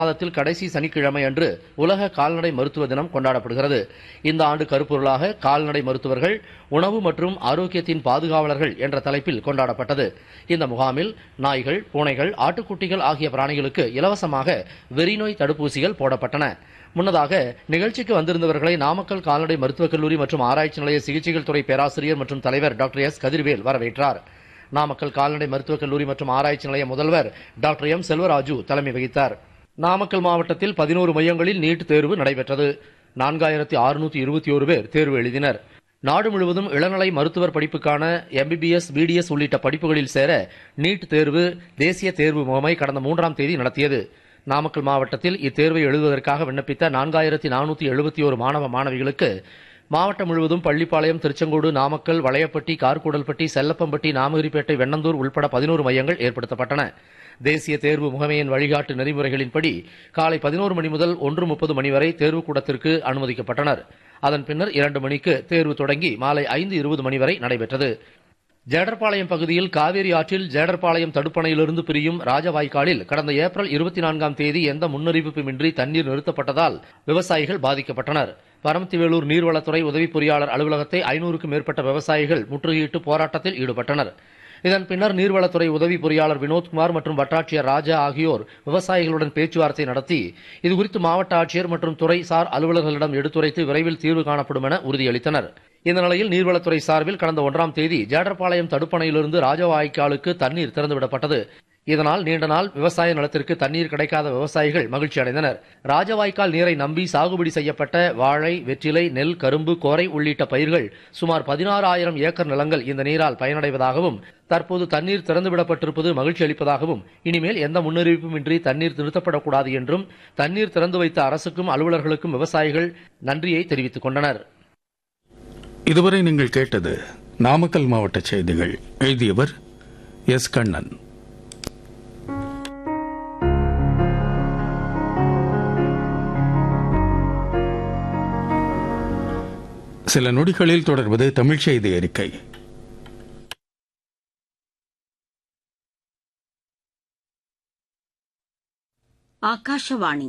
மாதத்தில் கடைசி சனிக்கிழமை அன்று உலக கால்நடை மருத்துவ தினம் கொண்டாடப்படுகிறது. இந்த ஆண்டு கருப்பொருளாக கால்நடை மருத்துவர்கள் உணவு மற்றும் ஆரோக்கியத்தின் பாதுகாவலர்கள் என்ற தலைப்பில் கொண்டாடப்பட்டது. இந்த முகாமில் நாய்கள், பூனைகள், ஆட்டுக்குட்டிகள் ஆகிய பிராணிகளுக்கு இலவசமாக வெறிநோய் தடுப்பூசிகள் போடப்பட்டன. முன்னதாக நிகழ்ச்சிக்கு வந்திருந்தவர்களை நாமக்கல் கால்நடை மருத்துவக் கல்லூரி மற்றும் ஆராய்ச்சி நிலைய சிகிச்சைகள் துறை பேராசிரியர் மற்றும் தலைவர் டாக்டர் எஸ் கதிர்வேல் வரவேற்றார். நாமக்கல் கால்நடை மருத்துவக் கல்லூரி மற்றும் ஆராய்ச்சி நிலைய முதல்வர் டாக்டர் எம் செல்வராஜு தலைமை வகித்தார். நாமக்கல் மாவட்டத்தில் 11 மையங்களில் நீட் தேர்வு நடைபெற்றது. 4621 பேர் தேர்வு எழுதினர். நாடு முழுவதும் இளநிலை மருத்துவர் படிப்புக்கான MBBS, BDS உள்ளிட்ட படிப்புகளில் சேர நீட் தேர்வு தேசிய தேர்வு முகமை கடந்த 3ஆம் தேதி நடத்தியது. நாமக்கல் மாவட்டத்தில் இத்தேர்வை எழுதுவதற்காக விண்ணப்பித்த 4471 மாணவ மாணவிகளுக்கு மாவட்டம் முழுவதும் பள்ளிப்பாளையம், திருச்செங்கோடு, நாமக்கல், வளையப்பட்டி, கார்கூடல்பட்டி, செல்லப்பம்பட்டி, நாமகிரிப்பேட்டை, வெண்ணந்தூர் உள்பட 11 மையங்கள் ஏற்படுத்தப்பட்டன. தேசிய தேர்வு முகமையின் வழிகாட்டு நெறிமுறைகளின்படி காலை 11 மணி முதல் 1:30 மணி வரை தேர்வுக்கூடத்திற்கு அனுமதிக்கப்பட்டனர். அதன் பின்னர் 2 மணிக்கு தேர்வு தொடங்கி மாலை 5:20 மணி வரை நடைபெற்றது. ஜேடர்பாளையம் பகுதியில் காவேரி ஆற்றில் ஜேடர்பாளையம் தடுப்பணையிலிருந்து பிரியும் ராஜவாய்க்காலில் கடந்த ஏப்ரல் 24ஆம் தேதி எந்த முன்னறிவிப்புமின்றி தண்ணீர் நிறுத்தப்பட்டதால் விவசாயிகள் பாதிக்கப்பட்டனர். பரமத்திவேலூர் நீர்வளத்துறை உதவி பொறியாளர் அலுவலகத்தை 500க்கும் மேற்பட்ட விவசாயிகள் முற்றுகையிட்டு போராட்டத்தில் ஈடுபட்டனர். இதன் பின்னர் நீர்வளத்துறை உதவி பொறியாளர் வினோத்குமார் மற்றும் வட்டாட்சியர் ராஜா ஆகியோர் விவசாயிகளுடன் பேச்சுவார்த்தை நடத்தி இதுகுறித்து மாவட்ட ஆட்சியர் மற்றும் துறை சார் அலுவலர்களிடம் எடுத்துரைத்து விரைவில் தீர்வு காணப்படும் என உறுதியளித்தனர். இந்த நிலையில் நீர்வளத்துறை சார்பில் கடந்த 1ஆம் தேதி ஜேடர்பாளையம் தடுப்பணையிலிருந்து ராஜவாய்க்காலுக்கு தண்ணீர் திறந்துவிடப்பட்டது. இதனால் நீண்ட நாள் விவசாய நிலத்திற்கு தண்ணீர் கிடைக்காத விவசாயிகள் மகிழ்ச்சி அடைந்தனர். ராஜவாய்க்கால் நீரை நம்பி சாகுபடி செய்யப்பட்ட வாழை, வெற்றிலை, நெல், கரும்பு, கோரை உள்ளிட்ட பயிர்கள் சுமார் 16,000 ஏக்கர் நிலங்கள் இந்த நீரால் பயனடைவதாகவும் தற்போது தண்ணீர் திறந்துவிடப்பட்டிருப்பது மகிழ்ச்சி அளிப்பதாகவும் இனிமேல் எந்த முன்னறிவிப்புமின்றி தண்ணீர் நிறுத்தப்படக்கூடாது என்றும் தண்ணீர் திறந்து வைத்த அரசுக்கும் அலுவலர்களுக்கும் விவசாயிகள் நன்றியை தெரிவித்துக் கொண்டனர். இதுவரை நீங்கள் கேட்டது நாமக்கல் மாவட்ட செய்திகள். எழுதியவர் எஸ். கண்ணன். சில நொடிகளில் தொடர்வது தமிழ் செய்தி அறிக்கை. ஆகாஷவாணி.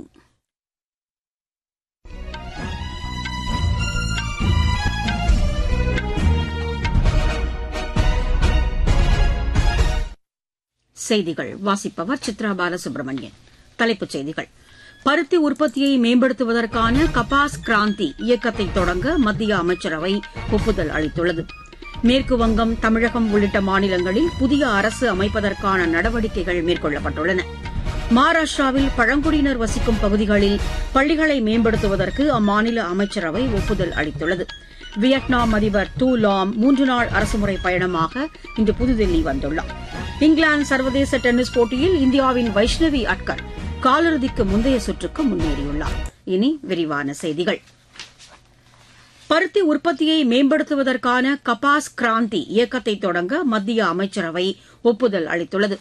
செய்திகள் வாசிப்பவர் சித்ரா பாலசுப்ரமணியன். தலைப்புச் செய்திகள்: பருத்தி உற்பத்தியை மேம்படுத்துவதற்கான கபாஸ் கிராந்தி இயக்கத்தை தொடங்க மத்திய அமைச்சரவை ஒப்புதல் அளித்துள்ளது. மேற்குவங்கம், தமிழகம் உள்ளிட்ட மாநிலங்களில் புதிய அரசு அமைப்பதற்கான நடவடிக்கைகள் மேற்கொள்ளப்பட்டுள்ளன. மகாராஷ்டிராவில் பழங்குடியினர் வசிக்கும் பகுதிகளில் பள்ளிகளை மேம்படுத்துவதற்கு அம்மாநில அமைச்சரவை ஒப்புதல் அளித்துள்ளது. வியட்நாம் அதிபர் து லாம் 3 நாள் அரசுமுறை பயணமாக இன்று புதுதில்லி வந்துள்ளார். இங்கிலாந்து சர்வதேச டென்னிஸ் போட்டியில் இந்தியாவின் வைஷ்ணவி அட்கர் காலிறுதிக்கு முந்தைய சுற்றுக்கு முன்னேறியுள்ளார். இனி விரிவான செய்திகள். பருத்தி உற்பத்தியை மேம்படுத்துவதற்கான கபாஸ் கிராந்தி இயக்கத்தை தொடங்க மத்திய அமைச்சரவை ஒப்புதல் அளித்துள்ளது.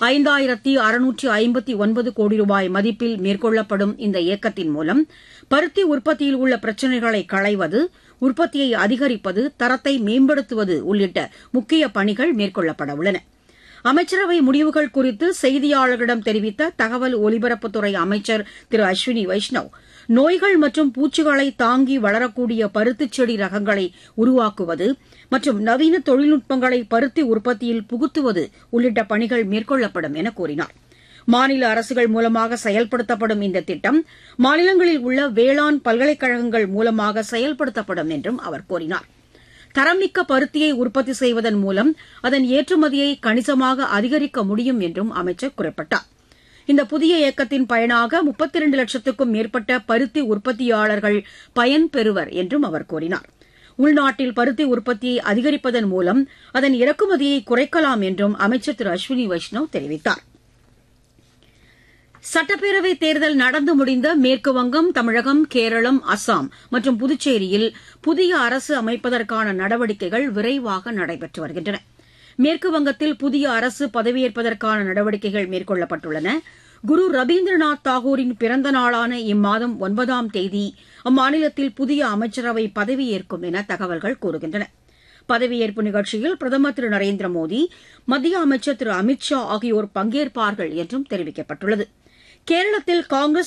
5,659 கோடி ரூபாய் மதிப்பில் மேற்கொள்ளப்படும் இந்த இயக்கத்தின் மூலம் பருத்தி உற்பத்தியில் உள்ள பிரச்சினைகளை களைவது, உற்பத்தியை அதிகரிப்பது, தரத்தை மேம்படுத்துவது உள்ளிட்ட முக்கிய பணிகள் மேற்கொள்ளப்பட உள்ளன. அமைச்சரவை முடிவுகள் குறித்து செய்தியாளர்களிடம் தெரிவித்த தகவல் ஒலிபரப்புத்துறை அமைச்சர் திரு அஸ்வினி வைஷ்ணவ், நோய்கள் மற்றும் பூச்சிகளை தாங்கி வளரக்கூடிய பருத்திச் செடி ரகங்களை உருவாக்குவது மற்றும் நவீன தொழில்நுட்பங்களை பருத்தி உற்பத்தியில் புகுத்துவது உள்ளிட்ட பணிகள் மேற்கொள்ளப்படும் என கூறினார். மாநில அரசுகள் மூலமாக செயல்படுத்தப்படும் இந்த திட்டம் மாநிலங்களில் உள்ள வேளாண் பல்கலைக்கழகங்கள் மூலமாக செயல்படுத்தப்படும் என்றும் அவர் கூறினார். தரமிக்க பருத்தியை உற்பத்தி செய்வதன் மூலம் அதன் ஏற்றுமதியை கணிசமாக அதிகரிக்க முடியும் என்றும் அமைச்சர் குறிப்பிட்டார். இந்த புதிய இயக்கத்தின் பயனாக 32 லட்சத்துக்கும் மேற்பட்ட பருத்தி உற்பத்தியாளர்கள் பயன்பெறுவர் என்றும் அவர் கூறினார். உள்நாட்டில் பருத்தி உற்பத்தியை அதிகரிப்பதன் மூலம் அதன் இறக்குமதியை குறைக்கலாம் என்றும் அமைச்சர் திரு அஸ்வினி வைஷ்ணவ் தெரிவித்தார். சட்டப்பேரவைத் தேர்தல் நடந்து முடிந்த மேற்குவங்கம், தமிழகம், கேரளம், அஸ்ஸாம் மற்றும் புதுச்சேரியில் புதிய அரசு அமைப்பதற்கான நடவடிக்கைகள் விரைவாக நடைபெற்று வருகின்றன. மேற்குவங்கத்தில் புதிய அரசு பதவியேற்பதற்கான நடவடிக்கைகள் மேற்கொள்ளப்பட்டுள்ளன. குரு ரவீந்திரநாத் தாகூரின் பிறந்த நாளான இம்மாதம் 9ஆம் தேதி அம்மாநிலத்தில் புதிய அமைச்சரவை பதவியேற்கும் என தகவல்கள் கூறுகின்றன. பதவியேற்பு நிகழ்ச்சியில் பிரதமர் திரு நரேந்திர மோடி, மத்திய அமைச்சர் திரு அமித் ஷா ஆகியோர் பங்கேற்பார்கள் என்றும் தெரிவிக்கப்பட்டுள்ளது. கேரளத்தில் காங்கிரஸ்